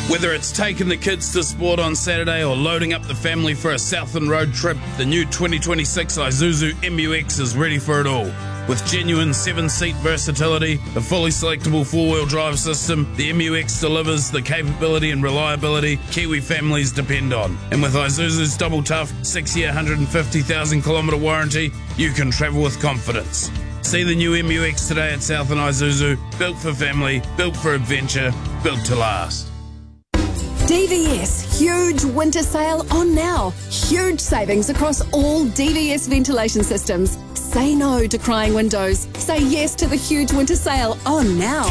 Whether it's taking the kids to sport on Saturday or loading up the family for a Southland road trip, the new 2026 Isuzu MU-X is ready for it all. With genuine 7-seat versatility, a fully selectable 4-wheel drive system, the MU-X delivers the capability and reliability Kiwi families depend on. And with Isuzu's double tough 6-year 150,000 kilometre warranty, you can travel with confidence. See the new MU-X today at Southland Isuzu, built for family, built for adventure, built to last. DVS, huge winter sale on now. Huge savings across all DVS ventilation systems. Say no to crying windows. Say yes to the huge winter sale on now.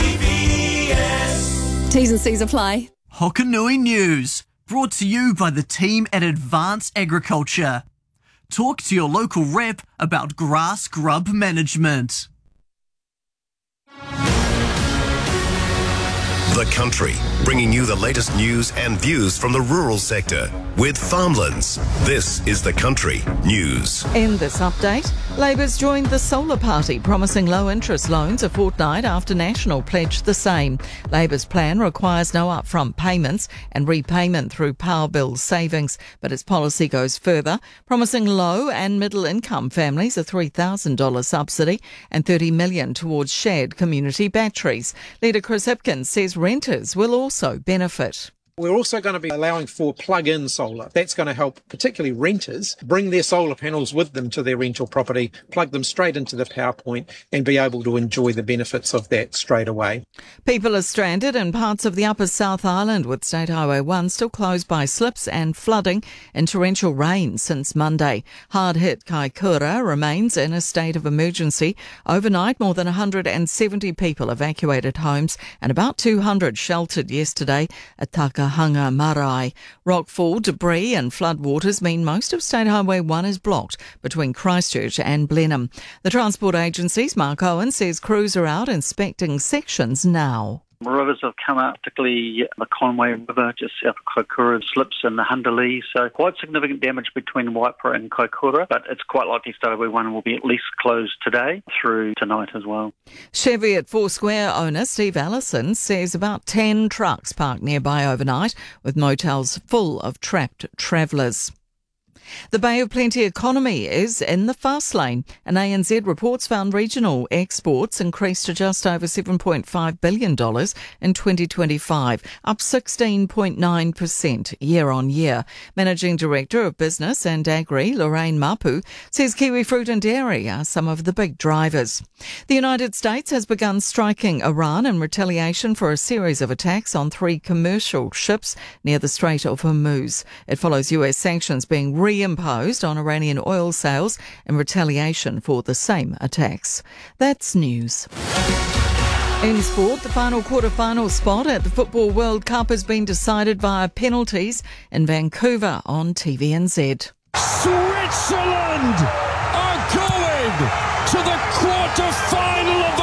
DVS. T's and C's apply. Hokanui News, brought to you by the team at Advanced Agriculture. Talk to your local rep about grass grub management. The Country, bringing you the latest news and views from the rural sector with Farmlands. This is The Country News. In this update, Labour's joined the Solar Party, promising low-interest loans a fortnight after National pledged the same. Labour's plan requires no upfront payments and repayment through power bill savings, but its policy goes further, promising low and middle-income families a $3,000 subsidy and $30 million towards shared community batteries. Leader Chris Hipkins says renters will also benefit. We're also going to be allowing for plug-in solar. That's going to help particularly renters bring their solar panels with them to their rental property, plug them straight into the power point and be able to enjoy the benefits of that straight away. People are stranded in parts of the Upper South Island, with State Highway 1 still closed by slips and flooding and torrential rain since Monday. Hard-hit Kaikoura remains in a state of emergency. Overnight, more than 170 people evacuated homes and about 200 sheltered yesterday at Takahanga Marae. Rockfall, debris and floodwaters mean most of State Highway 1 is blocked between Christchurch and Blenheim. The Transport Agency's Mark Owen says crews are out inspecting sections now. Rivers have come out, particularly the Conway River, just south of Kaikoura, slips in the Hundalee, so quite significant damage between Waipara and Kaikoura, but it's quite likely State Highway 1 will be at least closed today through tonight as well. Chevy at Foursquare owner Steve Allison says about 10 trucks parked nearby overnight, with motels full of trapped travellers. The Bay of Plenty economy is in the fast lane. An ANZ reports found regional exports increased to just over $7.5 billion in 2025, up 16.9% year on year. Managing Director of Business and Agri, Lorraine Mapu, says kiwi fruit and dairy are some of the big drivers. The United States has begun striking Iran in retaliation for a series of attacks on 3 commercial ships near the Strait of Hormuz. It follows US sanctions being reimposed on Iranian oil sales in retaliation for the same attacks. That's news. In sport, the final quarter-final spot at the Football World Cup has been decided via penalties in Vancouver on TVNZ. Switzerland are going to the quarter-final of